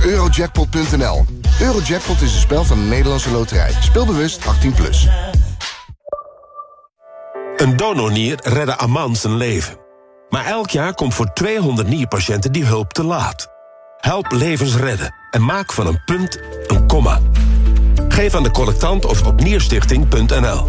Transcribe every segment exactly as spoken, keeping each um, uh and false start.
eurojackpot punt n l. Eurojackpot is een spel van de Nederlandse Loterij. Speelbewust achttien plus. Een donornier redde Aman zijn leven. Maar elk jaar komt voor tweehonderd nierpatiënten die hulp te laat. Help levens redden en maak van een punt een komma. Geef aan de collectant of op nierstichting punt n l.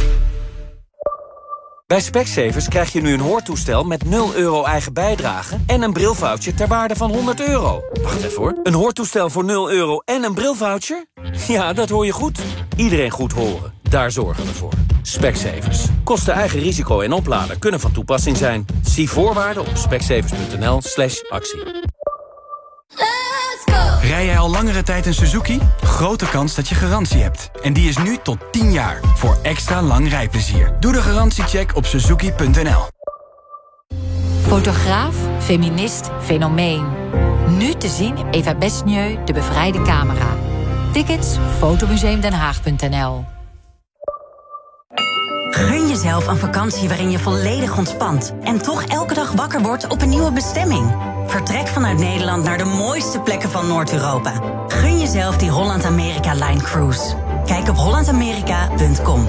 Bij Specsavers krijg je nu een hoortoestel met nul euro eigen bijdrage en een brilvoucher ter waarde van honderd euro. Wacht even hoor. Een hoortoestel voor nul euro en een brilvoucher? Ja, dat hoor je goed. Iedereen goed horen. Daar zorgen we voor. Specsavers. Kosten eigen risico en oplader kunnen van toepassing zijn. Zie voorwaarden op specsavers punt n l slash actie. Rij jij al langere tijd een Suzuki? Grote kans dat je garantie hebt. En die is nu tot tien jaar. Voor extra lang rijplezier. Doe de garantiecheck op suzuki punt n l. Fotograaf, feminist, fenomeen. Nu te zien Eva Besnieu, De Bevrijde Camera. Tickets fotomuseumdenhaag punt n l. Gun jezelf een vakantie waarin je volledig ontspant en toch elke dag wakker wordt op een nieuwe bestemming. Vertrek vanuit Nederland naar de mooiste plekken van Noord-Europa. Gun jezelf die Holland-Amerika-Line Cruise. Kijk op holland amerika punt com.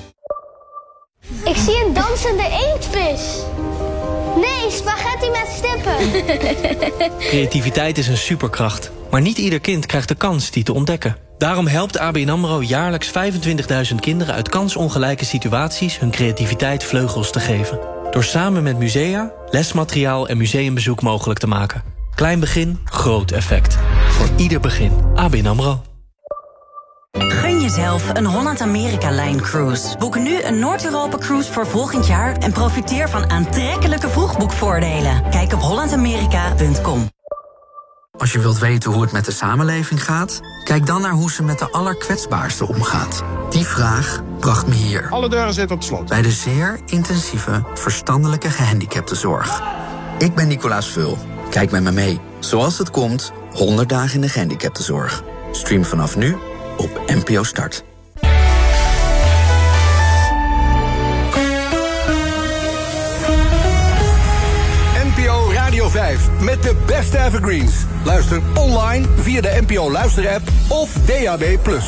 Ik zie een dansende inktvis. Nee, spaghetti met stippen. Creativiteit is een superkracht. Maar niet ieder kind krijgt de kans die te ontdekken. Daarom helpt A B N AMRO jaarlijks vijfentwintigduizend kinderen uit kansongelijke situaties hun creativiteit vleugels te geven. Door samen met musea, lesmateriaal en museumbezoek mogelijk te maken. Klein begin, groot effect. Voor ieder begin. A B N AMRO. Gun jezelf een Holland-Amerika-Line Cruise. Boek nu een Noord-Europa-cruise voor volgend jaar en profiteer van aantrekkelijke vroegboekvoordelen. Kijk op holland amerika punt com. Als je wilt weten hoe het met de samenleving gaat, kijk dan naar hoe ze met de allerkwetsbaarsten omgaat. Die vraag bracht me hier. Alle deuren zitten op slot. Bij de zeer intensieve verstandelijke gehandicaptenzorg. Ik ben Nicolaas Vul. Kijk met me mee. Zoals het komt, honderd dagen in de gehandicaptenzorg. Stream vanaf nu op N P O Start. N P O Radio vijf met de beste evergreens. Luister online via de N P O Luister-app of D A B plus.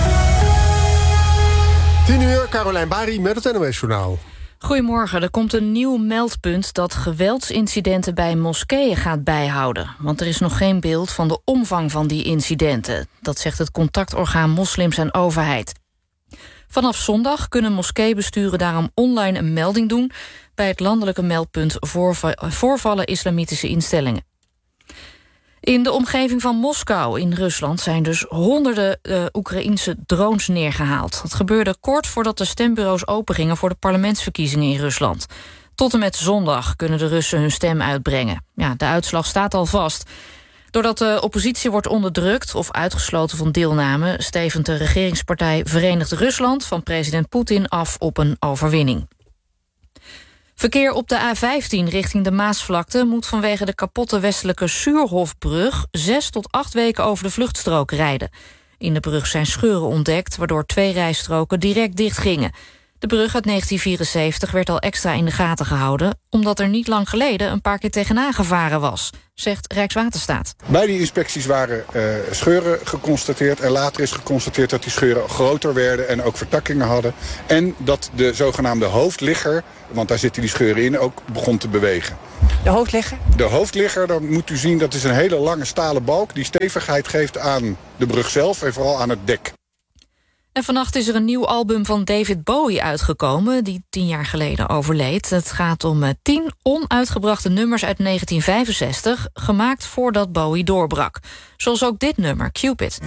tien uur, Carolijn Bari met het N O S-journaal. Goedemorgen, er komt een nieuw meldpunt dat geweldsincidenten bij moskeeën gaat bijhouden. Want er is nog geen beeld van de omvang van die incidenten. Dat zegt het contactorgaan Moslims en Overheid. Vanaf zondag kunnen moskeebesturen daarom online een melding doen bij het landelijke meldpunt voorvallen islamitische instellingen. In de omgeving van Moskou in Rusland zijn dus honderden uh, Oekraïense drones neergehaald. Dat gebeurde kort voordat de stembureaus opengingen voor de parlementsverkiezingen in Rusland. Tot en met zondag kunnen de Russen hun stem uitbrengen. Ja, de uitslag staat al vast. Doordat de oppositie wordt onderdrukt of uitgesloten van deelname, stevend de regeringspartij Verenigd Rusland van president Poetin af op een overwinning. Verkeer op de A vijftien richting de Maasvlakte moet vanwege de kapotte westelijke Suurhofbrug zes tot acht weken over de vluchtstrook rijden. In de brug zijn scheuren ontdekt, waardoor twee rijstroken direct dichtgingen. De brug uit negentien vierenzeventig werd al extra in de gaten gehouden, omdat er niet lang geleden een paar keer tegenaan gevaren was, zegt Rijkswaterstaat. Bij die inspecties waren uh, scheuren geconstateerd en later is geconstateerd dat die scheuren groter werden en ook vertakkingen hadden. En dat de zogenaamde hoofdligger, want daar zitten die scheuren in, ook begon te bewegen. De hoofdligger? De hoofdligger, dat moet u zien, dat is een hele lange stalen balk die stevigheid geeft aan de brug zelf en vooral aan het dek. En vannacht is er een nieuw album van David Bowie uitgekomen, die tien jaar geleden overleed. Het gaat om tien onuitgebrachte nummers uit negentien vijfenzestig, gemaakt voordat Bowie doorbrak. Zoals ook dit nummer, Cupid.